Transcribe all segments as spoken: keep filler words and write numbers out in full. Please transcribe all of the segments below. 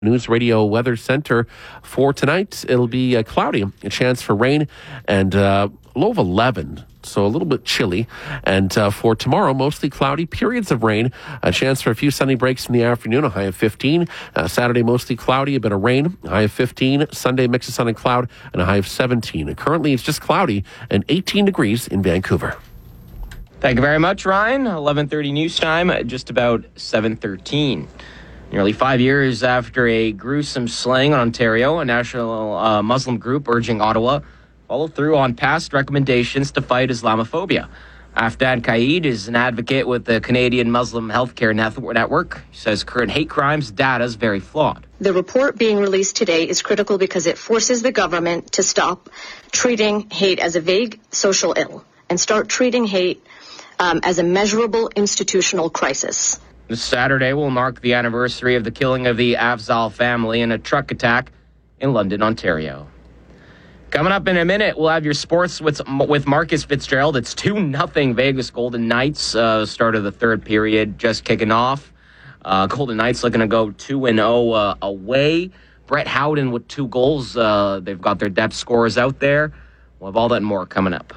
News Radio Weather Center for tonight. It'll be uh, cloudy, a chance for rain, and uh, low of eleven, so a little bit chilly. And uh, for tomorrow, mostly cloudy, periods of rain, a chance for a few sunny breaks in the afternoon, a high of fifteen. Uh, Saturday, mostly cloudy, a bit of rain, a high of fifteen. Sunday, mix of sun and cloud, and a high of seventeen. And currently, it's just cloudy and eighteen degrees in Vancouver. Thank you very much, Ryan. eleven thirty news time, just about seven thirteen. Nearly five years after a gruesome slaying in Ontario, a national uh, Muslim group urging Ottawa follow through on past recommendations to fight Islamophobia. Afdad Qaid is an advocate with the Canadian Muslim Healthcare Network. He says current hate crimes data is very flawed. The report being released today is critical because it forces the government to stop treating hate as a vague social ill and start treating hate um, as a measurable institutional crisis. This Saturday will mark the anniversary of the killing of the Afzal family in a truck attack in London, Ontario. Coming up in a minute, we'll have your sports with, with Marcus Fitzgerald. It's two nothing Vegas Golden Knights. Uh, start of the third period just kicking off. Uh, Golden Knights looking to go two and oh uh, away. Brett Howden with two goals. Uh, they've got their depth scorers out there. We'll have all that and more coming up.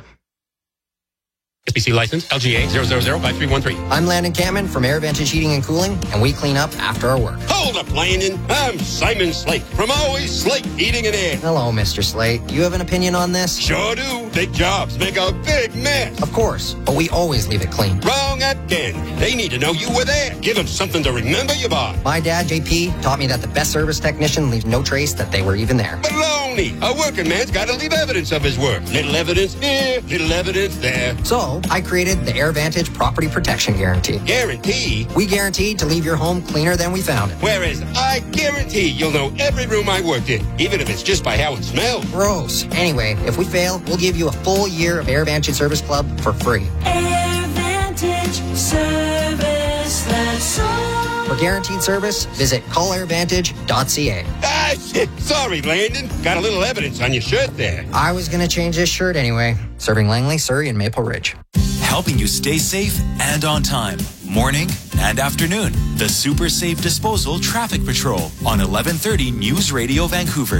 S B C license L G A zero zero zero five three one three. I'm Landon Cameron from AirVantage Heating and Cooling, and we clean up after our work. Hold up, Landon. I'm Simon Slate from Always Slate Heating and Air. Hello, Mister Slate. You have an opinion on this? Sure do. Big jobs make a big mess. Of course, but we always leave it clean. Wrong again. They need to know you were there. Give them something to remember you by. My dad, J P, taught me that the best service technician leaves no trace that they were even there. Baloney. A working man's got to leave evidence of his work. Little evidence here, little evidence there. So, I created the AirVantage Property Protection Guarantee. Guarantee? We guarantee to leave your home cleaner than we found it. Whereas I guarantee you'll know every room I worked in, even if it's just by how it smells. Gross. Anyway, if we fail, we'll give you a full year of AirVantage Service Club for free. AirVantage Service, that's all. For guaranteed service, visit call air vantage dot c a. Ah, shit. Sorry, Landon. Got a little evidence on your shirt there. I was going to change this shirt anyway. Serving Langley, Surrey, and Maple Ridge. Helping you stay safe and on time. Morning and afternoon. The Super Safe Disposal Traffic Patrol on eleven thirty News Radio Vancouver.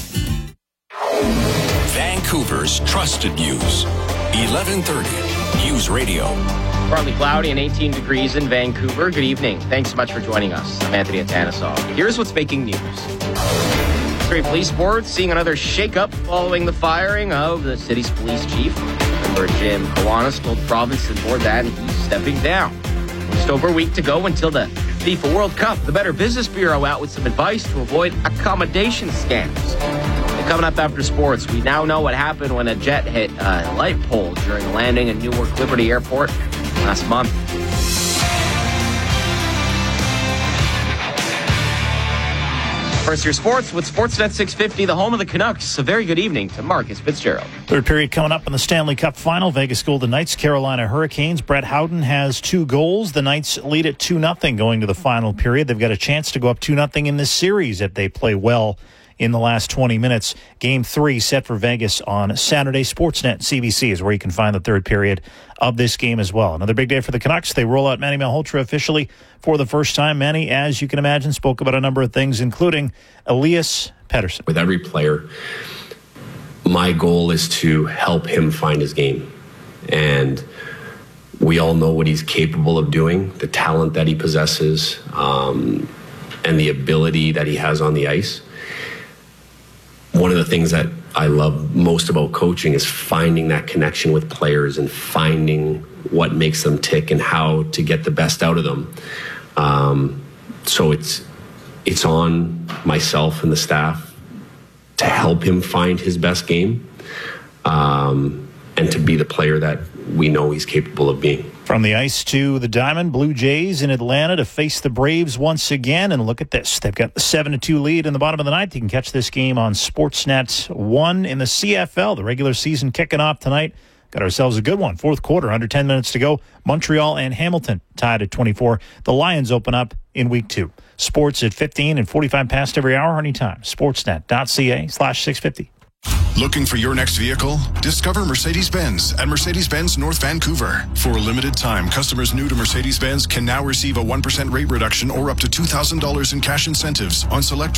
Vancouver's trusted news. eleven thirty News Radio. Partly cloudy and eighteen degrees in Vancouver. Good evening. Thanks so much for joining us. I'm Anthony Atanasoff. Here's what's making news. Surrey Police Board seeing another shakeup following the firing of the city's police chief. Member Jim Kiwanis told Provincetown Board that he's stepping down. Just over a week to go until the FIFA World Cup. The Better Business Bureau out with some advice to avoid accommodation scams. And coming up after sports, we now know what happened when a jet hit a light pole during landing at Newark Liberty Airport last month. First, your sports with Sportsnet six fifty, the home of the Canucks. A very good evening to Marcus Fitzgerald. Third period coming up in the Stanley Cup final. Vegas Golden Knights, Carolina Hurricanes. Brett Howden has two goals. The Knights lead at two nothing going to the final period. They've got a chance to go up two nothing in this series if they play well in the last twenty minutes. Game three set for Vegas on Saturday. Sportsnet C B C is where you can find the third period of this game as well. Another big day for the Canucks. They roll out Manny Malhotra officially for the first time. Manny, as you can imagine, spoke about a number of things, including Elias Pettersson. With every player, my goal is to help him find his game. And we all know what he's capable of doing, the talent that he possesses, um, and the ability that he has on the ice. One of the things that I love most about coaching is finding that connection with players and finding what makes them tick and how to get the best out of them. Um, so it's it's on myself and the staff to help him find his best game um, and to be the player that we know he's capable of being. From the ice to the diamond, Blue Jays in Atlanta to face the Braves once again. And look at this. They've got the seven to two lead in the bottom of the ninth. You can catch this game on Sportsnet one in the C F L. The regular season kicking off tonight. Got ourselves a good one. Fourth quarter, under ten minutes to go. Montreal and Hamilton tied at twenty-four. The Lions open up in week two. Sports at fifteen and forty-five past every hour anytime. Sportsnet.ca slash 650. Looking for your next vehicle? Discover Mercedes-Benz at Mercedes-Benz North Vancouver. For a limited time, customers new to Mercedes-Benz can now receive a one percent rate reduction or up to two thousand dollars in cash incentives on select